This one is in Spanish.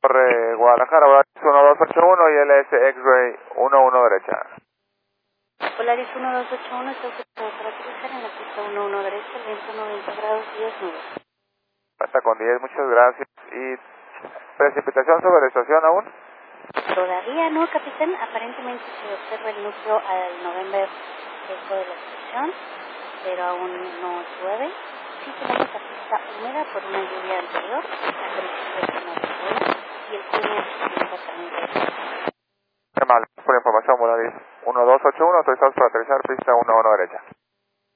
Guadalajara, Volaris 1281 y LS X-Ray 11 derecha. Polaris 1281, está autorizado para aterrizar en la pista 11 derecha, viento 90 grados, 10 nubes. Hasta con 10, muchas gracias. ¿Y precipitación sobre la estación aún? Todavía no, capitán. Aparentemente se observa el núcleo al novembre seco de la estación, pero aún no llueve. Sí tenemos la pista húmeda por una lluvia anterior, a principios de primavera, y el clima es completamente. Qué mal, por información, Volaris 1281, autorizados para aterrizar pista 11 derecha.